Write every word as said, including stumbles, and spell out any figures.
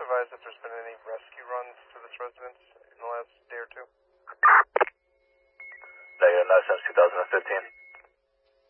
advise if there's been any rescue runs to this residence in the last day or two? Negative, not since two thousand fifteen.